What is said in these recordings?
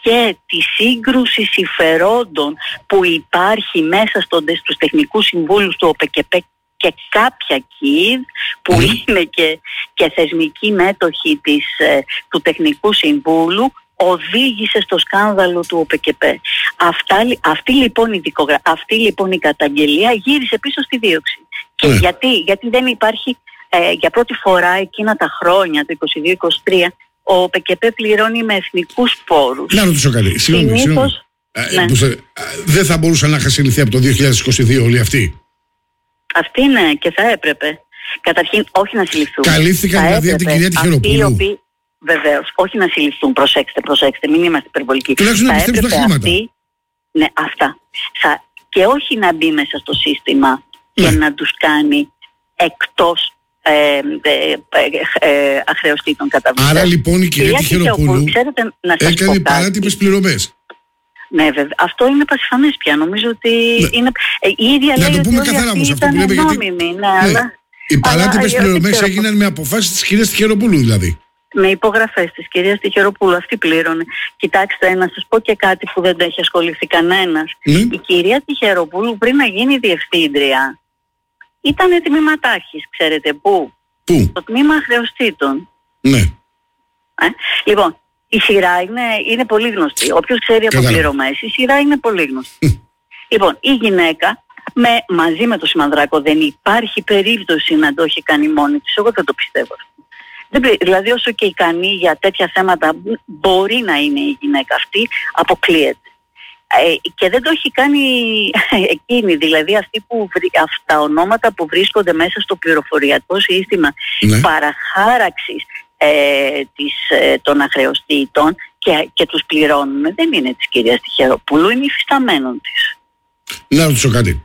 και τη σύγκρουση συμφερόντων που υπάρχει μέσα στους τεχνικούς συμβούλους του ΟΠΕΚΕΠΕ και κάποια ΚΙΔ που είναι και θεσμικοί μέτοχοι του Τεχνικού Συμβούλου, οδήγησε στο σκάνδαλο του ΟΠΕΚΕΠΕ. Αυτή λοιπόν η καταγγελία γύρισε πίσω στη δίωξη. Και γιατί δεν υπάρχει, για πρώτη φορά εκείνα τα χρόνια, το 22-23, ο ΟΠΕΚΕΠΕ πληρώνει με εθνικούς πόρους. Να ρωτήσω κάτι. Συγγνώμη. Δεν θα μπορούσαν να είχαν συλληφθεί από το 2022 όλοι αυτοί? Αυτοί ναι, και θα έπρεπε. Καταρχήν, όχι να συλληφθούν. Καλύφθηκαν δηλαδή από την κυρία Τυχεροπούλου? Βεβαίως, όχι να συλληφθούν. Προσέξτε, μην είμαστε υπερβολικοί. Τουλάχιστον να επιστρέψουν τα χρήματα. Ναι, αυτά. Και όχι να μπει μέσα στο σύστημα και να τους κάνει εκτός αχρεωστήτων καταβλητών. Άρα λοιπόν η κυρία Τυχεροπούλου έκανε παράτυπες πληρωμές. Ναι, βέβαια. Αυτό είναι πασιφανές πια. Νομίζω ότι είναι. Η ίδια λέει ότι όλοι ήταν νόμιμοι. Αλλά οι παράτυπες πληρωμές έγιναν με αποφάσεις της κυρίας Τυχεροπούλου δηλαδή. Με υπογραφές της κυρίας Τυχεροπούλου. Αυτή πλήρωνε. Κοιτάξτε, να σας πω και κάτι που δεν το έχει ασχοληθεί κανένας. Η κυρία Τυχεροπούλου πριν να γίνει διευθύντρια ήταν τμήματάρχης, ξέρετε πού? Στο τμήμα αχρεωστήτων. Ναι. Λοιπόν, η σειρά είναι πολύ γνωστή. Όποιος ξέρει από πληρωμές, η σειρά είναι πολύ γνωστή. Λοιπόν, η γυναίκα μαζί με τον Σιμανδράκο δεν υπάρχει περίπτωση να το έχει κάνει μόνη της. Εγώ δεν το πιστεύω. Δηλαδή όσο και ικανή για τέτοια θέματα μπορεί να είναι η γυναίκα αυτή, αποκλείεται. Και δεν το έχει κάνει εκείνη, δηλαδή αυτά τα ονόματα που βρίσκονται μέσα στο πληροφοριακό σύστημα παραχάραξης των αχρεωστήτων και τους πληρώνουν, δεν είναι της κυρίας Τυχεροπούλου, είναι υφισταμένων της. Να ρωτήσω κάτι.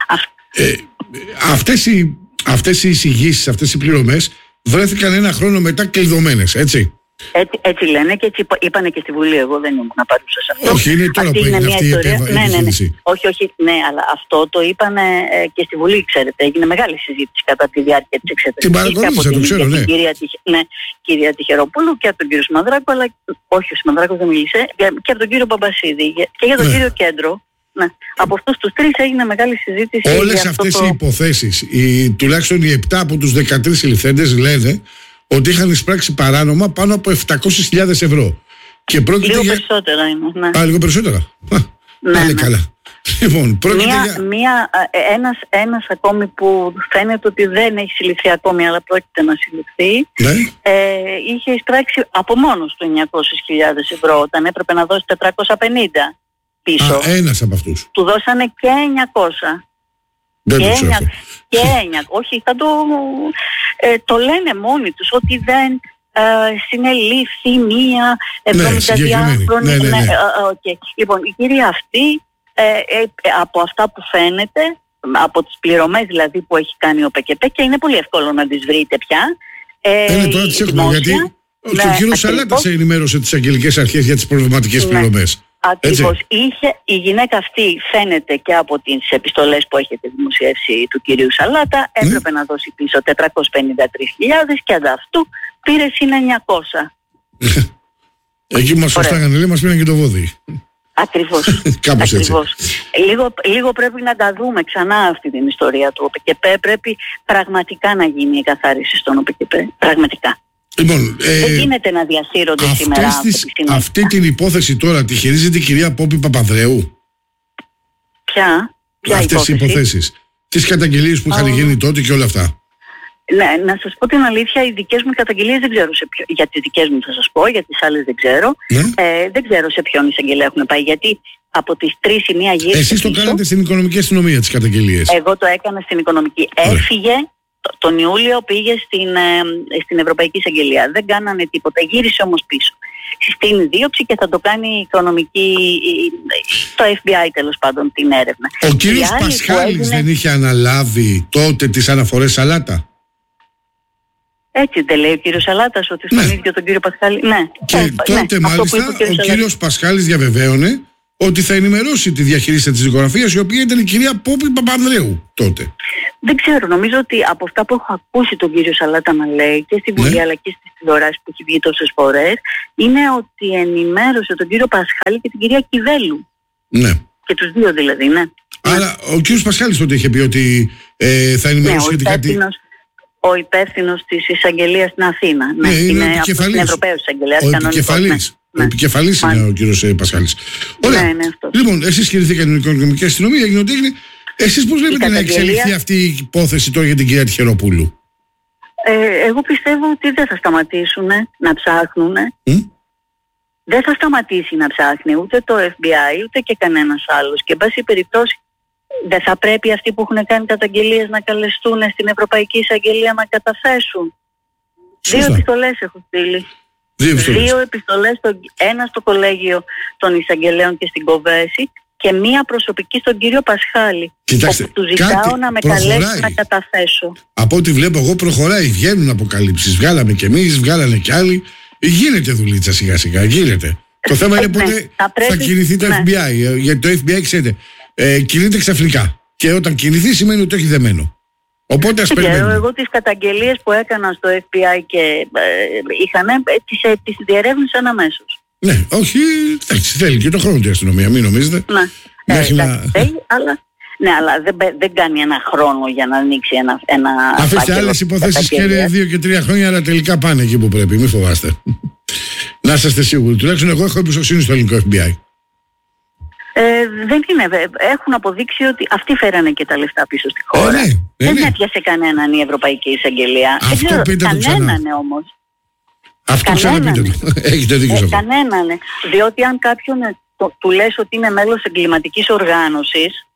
Αυτές οι εισηγήσεις, αυτές οι πληρωμές βρέθηκαν ένα χρόνο μετά κλειδωμένες, έτσι? Έτσι λένε και έτσι είπανε και στη Βουλή. Εγώ δεν ήμουν παρούσα σε αυτό. Όχι, είναι τώρα που έγινε αυτή η επιχείρηση. Όχι, ναι, αλλά αυτό το είπανε και στη Βουλή, ξέρετε. Έγινε μεγάλη συζήτηση κατά τη διάρκεια της εξέτασης. Την παρακολούθησα, το ξέρω, ναι. Κυρία Τυχεροπούλου και από τον κύριο Σιμανδράκο, αλλά όχι, ο Σιμανδράκος δεν μίλησε, και από τον κύριο Παμπασίδη και για τον κύριο Κέντρο. Ναι. Από αυτούς τους τρεις έγινε μεγάλη συζήτηση. Όλες αυτές οι υποθέσεις, τουλάχιστον οι 7 από τους 13 συλληφθέντες λένε ότι είχαν εισπράξει παράνομα πάνω από 700.000 ευρώ. Και λίγο περισσότερα είναι. Ναι. Λίγο περισσότερα. Πάλι καλά. Λοιπόν, ένας ακόμη που φαίνεται ότι δεν έχει συλληφθεί ακόμη, αλλά πρόκειται να συλληφθεί, είχε εισπράξει από μόνος του 900.000 ευρώ όταν έπρεπε να δώσει 450 πίσω. Ένας από αυτούς. Του δώσανε και 900. Δεν το ξέρω. Όχι, θα το λένε μόνοι τους ότι δεν συνελήφθη μία 72χρονη. Λοιπόν, η κυρία αυτή από αυτά που φαίνεται, από τις πληρωμές δηλαδή που έχει κάνει ο ΠΚΠ, και είναι πολύ εύκολο να τις βρείτε πια. Τώρα τις έχουμε, γιατί ο κύριος Σαλάτας ενημέρωσε τις αγγελικές αρχές για τις προβληματικές πληρωμές. Ακριβώς. Η γυναίκα αυτή φαίνεται και από τις επιστολές που έχετε δημοσιεύσει του κυρίου Σαλάτα, έπρεπε να δώσει πίσω 453.000 και ανταυτού πήρε συν 900. Εκεί που μας φωστάγανε, λέει, μας πήραν και το βόδι. Ακριβώς. Κάπως έτσι. Λίγο πρέπει να τα δούμε ξανά αυτή την ιστορία του ΟΠΚΠ. Πρέπει πραγματικά να γίνει η καθάριση στον ΟΠΚΠ. Πραγματικά. Λοιπόν, δεν γίνεται να διασύρονται σήμερα αυτή την υπόθεση τώρα τη χειρίζεται η κυρία Πόπη Παπανδρέου? Ποια αυτές οι υποθέσεις, τις καταγγελίες που είχαν γίνει τότε και όλα αυτά? Ναι, να σας πω την αλήθεια, οι δικές μου καταγγελίες δεν ξέρω για τις δικές μου θα σας πω, για τις άλλες δεν ξέρω. Δεν ξέρω σε ποιον εισαγγελέα έχουν πάει, γιατί από τις 3 η μία γύρισε. Εσείς το κάνατε στην οικονομική αστυνομία τις καταγγελίες? Εγώ το έκανα στην οικονομική. Έφυγε τον Ιούλιο, πήγε στην Ευρωπαϊκή Εισαγγελία. Δεν κάνανε τίποτα. Γύρισε όμως πίσω στην δίωξη και θα το κάνει η οικονομική, το FBI τέλος πάντων, την έρευνα. Ο κύριος Πασχάλης δεν είχε αναλάβει τότε τις αναφορές Σαλάτα? Έτσι δεν λέει ο κύριος Σαλάτας, ότι στον ίδιο τον κύριο Πασχάλη? Ναι. Και τότε μάλιστα ο κύριος Πασχάλης διαβεβαίωνε ότι θα ενημερώσει τη διαχειρίστρια της δικογραφίας, η οποία ήταν η κυρία Πόπη Παπανδρέου τότε. Δεν ξέρω, νομίζω ότι από αυτά που έχω ακούσει τον κύριο Σαλάτα να λέει και στη Βουλή αλλά και στις τηλεοράσεις που έχει βγει τόσες φορές, είναι ότι ενημέρωσε τον κύριο Πασχάλη και την κυρία Κιβέλου. Ναι. Και τους δύο δηλαδή, ναι. Άρα ο κύριος Πασχάλης τότε είχε πει ότι θα ενημερώσει σχετικά. Ο υπεύθυνος της εισαγγελίας στην Αθήνα. Ναι, είναι ο Ευρωπαίος εισαγγελέας. Ο επικεφαλής είναι ο κύριος Πασχάλης. Ωραία. Ναι, αυτό. Λοιπόν, εσείς κηρυθήκατε την οικονομική αστυνομία, έγινε ό,τι έγινε. Εσείς πώς βλέπετε να εξελιχθεί αυτή η υπόθεση τώρα για την κυρία Τυχεροπούλου? Εγώ πιστεύω ότι δεν θα σταματήσουν να ψάχνουν. Δεν θα σταματήσει να ψάχνει ούτε το FBI ούτε και κανένας άλλος. Και εν πάση περιπτώσει δεν θα πρέπει αυτοί που έχουν κάνει καταγγελίες να καλεστούν στην Ευρωπαϊκή Εισαγγελία να καταθέσουν. Σωστά. 2 επιστολές έχω στείλει. 2 επιστολές, ένα στο κολέγιο των εισαγγελέων και στην Κοβέση και 1 προσωπική στον κύριο Πασχάλη. Κοιτάξτε, όπου του ζητάω να με καλέσει να καταθέσω. Από ό,τι βλέπω εγώ προχωράει, βγαίνουν αποκαλύψεις. Βγάλαμε κι εμείς, βγάλανε κι άλλοι. Γίνεται δουλίτσα σιγά σιγά, γίνεται. Το θέμα είναι πότε θα κινηθεί το FBI. Γιατί το FBI, ξέρετε, κινείται ξαφνικά. Και όταν κινηθεί σημαίνει ότι το έχει δεμένο. Οπότε ας περιμένουμε. Εγώ τις καταγγελίες που έκανα στο FBI και τις διερεύνησαν αμέσως. Ναι, όχι, θέλει και το χρόνο η αστυνομία, μην νομίζετε. Ναι, αλλά δεν κάνει ένα χρόνο για να ανοίξει ένα αφήστε άλλες υποθέσεις και 2 και 3 χρόνια, αλλά τελικά πάνε εκεί που πρέπει, μην φοβάστε. Να είσαστε σίγουροι, τουλάχιστον εγώ έχω εμπιστοσύνη στο ελληνικό FBI. Δεν είναι, έχουν αποδείξει ότι αυτοί φέρανε και τα λεφτά πίσω στη χώρα. Δεν έπιασε κανέναν η Ευρωπαϊκή Εισαγγελία. Αυτό πείτε το ξανά. Κανέναν όμως. Αυτό ξαναπείτε το. Έχετε δίκιο σε αυτό. Κανέναν. Διότι αν κάποιον του λες ότι είναι μέλος εγκληματικής οργάνωσης,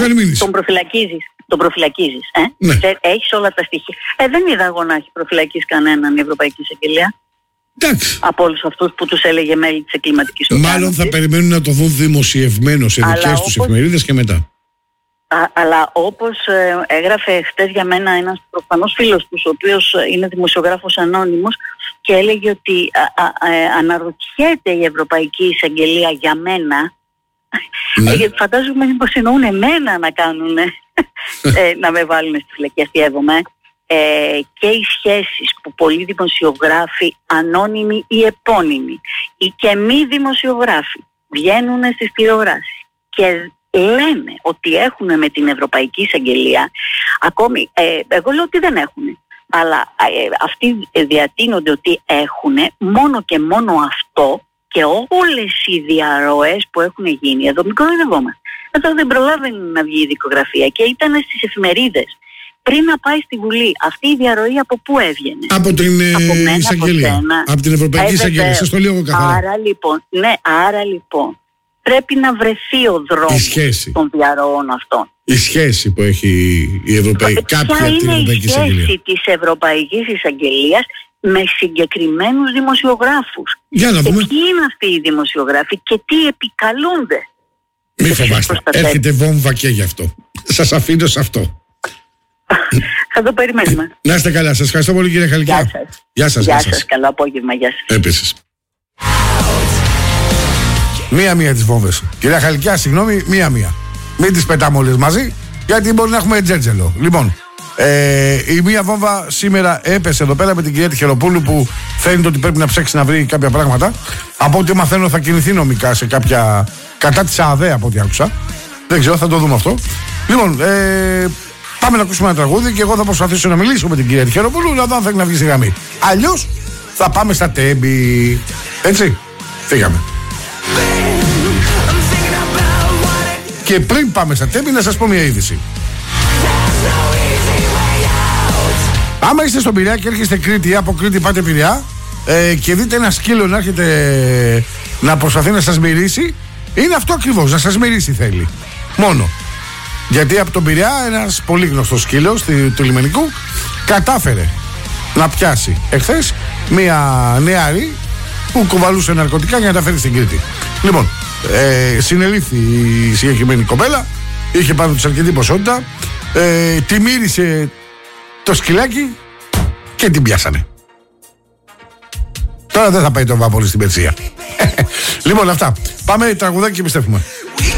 τον προφυλακίζεις. Ναι. Έχεις όλα τα στοιχεία. Δεν είδα εγώ να έχει προφυλακίσει κανέναν η Ευρωπαϊκή Εισαγγελία. Εντάξει. Από όλους αυτούς που τους έλεγε μέλη της εγκληματικής οργάνωσης. Μάλλον θα περιμένουν να το δουν δημοσιευμένο σε δικές τους εφημερίδες και μετά. Αλλά όπως έγραφε χτες για μένα ένας προφανώς φίλος τους, ο οποίος είναι δημοσιογράφος ανώνυμος, και έλεγε ότι αναρωτιέται η Ευρωπαϊκή Εισαγγελία για μένα. Γιατί φαντάζομαι μήπως εννοούν εμένα να κάνουν να με βάλουν στη φυλακή, αστιεύομαι. Και οι σχέσεις που πολλοί δημοσιογράφοι, ανώνυμοι ή επώνυμοι ή και μη δημοσιογράφοι, βγαίνουν στις τηλεοράσεις και λένε ότι έχουν με την Ευρωπαϊκή Εισαγγελία, ακόμη εγώ λέω ότι δεν έχουν, αλλά αυτοί διατείνονται ότι έχουν, μόνο και μόνο αυτό και όλες οι διαρροές που έχουν γίνει. Εδώ μικροδευόμαστε. Εδώ δεν προλάβαινε να βγει η δικογραφία και ήταν στις εφημερίδες. Πριν να πάει στη Βουλή, αυτή η διαρροή από πού έβγαινε? Από την εισαγγελία. Από την Ευρωπαϊκή Εισαγγελία. Σας το λέω εγώ καθαρά. Άρα λοιπόν, πρέπει να βρεθεί ο δρόμος των διαρροών αυτών. Η σχέση που έχει η Ευρωπαϊκή Εισαγγελία. Ποια είναι η σχέση της Ευρωπαϊκής Εισαγγελίας με συγκεκριμένους δημοσιογράφους? Για να δούμε. Ποιοι είναι αυτοί οι δημοσιογράφοι και τι επικαλούνται? Μην φοβάστε. Έρχεται βόμβα και γι' αυτό. Σας αφήνω σε αυτό. Θα το περιμένουμε. Να είστε καλά. Σας ευχαριστώ πολύ, κύριε Χαλικιά. Γεια σας. Καλό απόγευμα. Γεια σας. Επίσης. Μία-μία τις βόμβες. Κυρία Χαλικιά, συγγνώμη, μία-μία. Μην τις πετάμε όλες μαζί, γιατί μπορεί να έχουμε τζέτζελο. Λοιπόν, η μία βόμβα σήμερα έπεσε εδώ πέρα με την κυρία Τυχεροπούλου, που φαίνεται ότι πρέπει να ψάξει να βρει κάποια πράγματα. Από ό,τι μαθαίνω θα κινηθεί νομικά σε κάποια κατά της ΑΔΕ, από ό,τι άκουσα. Δεν ξέρω, θα το δούμε αυτό. Λοιπόν, πάμε να ακούσουμε ένα τραγούδι και εγώ θα προσπαθήσω να μιλήσω με την κυρία Τυχεροπούλου, να δω αν θέλει να βγει στη γραμμή. Αλλιώς θα πάμε στα Τέμπη. Έτσι, φύγαμε. Και πριν πάμε στα Τέμπη, να σας πω μια είδηση. Άμα είστε στον Πειραιά και έρχεστε Κρήτη, από Κρήτη πάτε Πειραιά, και δείτε ένα σκύλο να έρχεται να προσπαθεί να σας μυρίσει, είναι αυτό ακριβώς, να σας μυρίσει θέλει. Μόνο. Γιατί από τον Πειραιά ένας πολύ γνωστός σκύλος του λιμενικού κατάφερε να πιάσει εχθές μια νεαρή που κουβαλούσε ναρκωτικά για να τα φέρει στην Κρήτη. Λοιπόν, συνελήφθη η συγκεκριμένη κοπέλα, είχε πάνω της αρκετή ποσότητα, τη μύρισε το σκυλάκι και την πιάσανε. Τώρα δεν θα πάει το βάπολι στην Περσία. Λοιπόν, αυτά. Πάμε τραγουδάκι και επιστρέφουμε.